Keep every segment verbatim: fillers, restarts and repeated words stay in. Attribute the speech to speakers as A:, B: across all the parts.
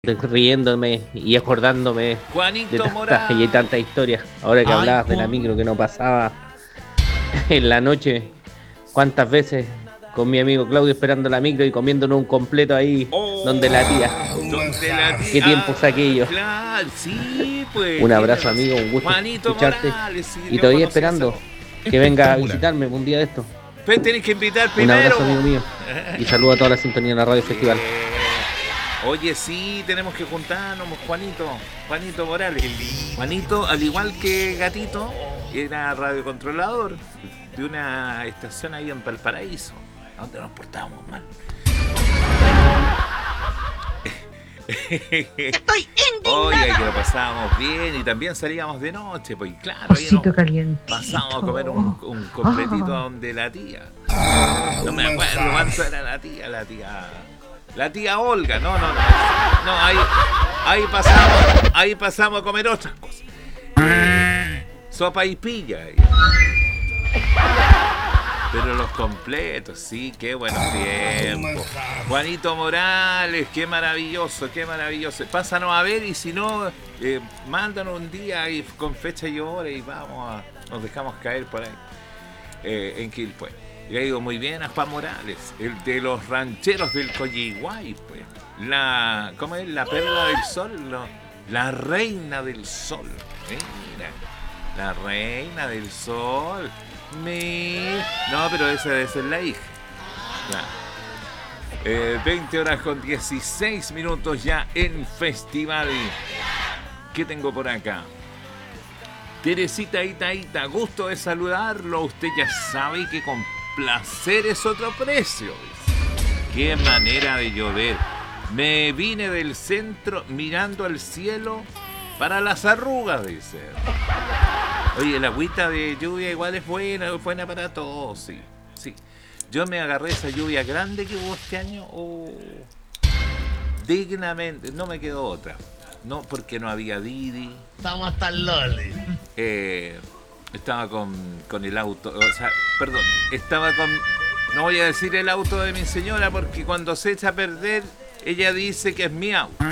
A: riéndome y acordándome de
B: Juanito
A: tantas
B: Morales.
A: y tantas historias. Ahora que
C: Ay,
A: hablabas de la
C: Juan.
A: micro que no pasaba en la noche, cuántas veces con mi amigo Claudio esperando la micro y comiéndonos un completo ahí
B: Oh,
A: donde la tía.
B: donde la tía.
A: Qué tiempos aquellos.
B: Claro, sí, pues.
A: Un abrazo,
B: tiene
A: amigo,
B: razón.
A: un gusto
B: Juanito
A: escucharte.
B: Morales, sí,
A: Y
B: yo
A: todavía
B: conocí
A: esperando
B: esa-
A: que venga a
C: Espectacular.
A: visitarme un día de esto.
B: Pero tenés que invitar
A: Un
B: primero.
A: abrazo, amigo mío. Y saludo a toda la sintonía de la Radio Festival.
B: Eh, Oye, sí, tenemos que juntarnos, Juanito, Juanito Morales. Juanito, al igual que Gatito, era radiocontrolador de una estación ahí en Valparaíso, donde nos portábamos mal.
D: Estoy
B: Oye,
D: indignada.
B: que lo pasábamos bien y también salíamos de noche, pues claro, ahí
E: Osito
B: nos
E: caliente.
B: pasábamos a comer un, un completito donde la tía. No me acuerdo cuánto era la tía, la tía. La tía Olga, no, no, no. No, ahí, ahí pasamos, ahí pasamos a comer otras cosas. Eh, sopa y pilla. ahí. Pero los completos, sí, qué buenos tiempos. Juanito Morales, qué maravilloso, qué maravilloso. Pásanos a ver y si no, eh, mándanos un día y con fecha y hora y vamos a, nos dejamos caer por ahí. Eh, en Quilpué. Le ha ido muy bien a Juan Morales, el de los rancheros del Coyhaique, pues. La, ¿cómo es? La perla del sol, no, la reina del sol. Mira, la reina del sol. Mi... No, pero esa debe ser la hija. Ya. Eh, veinte horas con dieciséis minutos ya en Festival. ¿Qué tengo por acá? Teresita Ita Ita, gusto de saludarlo. Usted ya sabe que con placer es otro precio. Qué manera de llover. Me vine del centro mirando al cielo para las arrugas, dice. Oye, la agüita de lluvia igual es buena, es buena para todos, sí. Sí. Yo me agarré esa lluvia grande que hubo este año. Oh, dignamente, no me quedó otra. No, porque no había Didi.
C: Estamos hasta el loli.
B: Eh, estaba con, con el auto, o sea, perdón, estaba con, no voy a decir el auto de mi señora porque cuando se echa a perder, ella dice que es mi auto.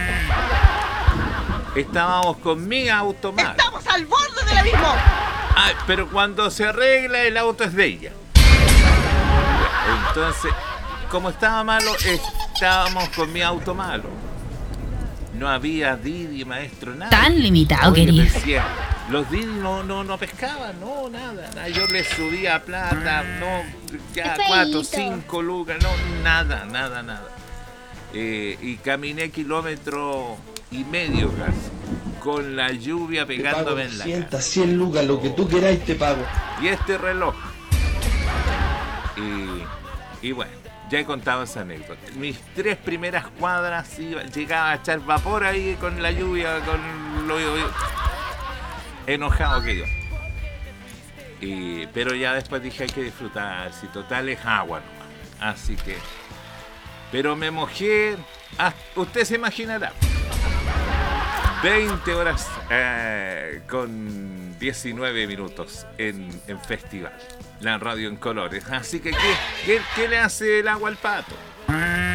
B: Estábamos con mi auto mal.
D: Estamos al borde del abismo.
B: Ah, pero cuando se arregla, el auto es de ella. Entonces, como estaba malo, estábamos con mi auto malo. No había Didi, maestro, nada.
E: Tan limitado,
B: Oye,
E: querido.
B: decía, los Didi no, no, no pescaban, no, nada, nada. Yo les subía plata, no, ya
D: Qué
B: cuatro,
D: feíto.
B: cinco lucas, no, nada, nada, nada. Eh, y caminé kilómetro y medio casi, con la lluvia
F: Te pago
B: pegándome en la cara.
F: doscientas, cien lucas, lo que tú queráis te pago.
B: Y este reloj. Y, y bueno, ya he contado esa anécdota. Mis tres primeras cuadras iba, llegaba a echar vapor ahí con la lluvia, con lo enojado que yo. Y, pero ya después dije hay que disfrutar, si total es agua nomás. Así que... Pero me mojé, ah, usted se imaginará. veinte horas eh, con diecinueve minutos en, en Festival. La radio en colores. Así que, ¿qué, qué, qué le hace el agua al pato?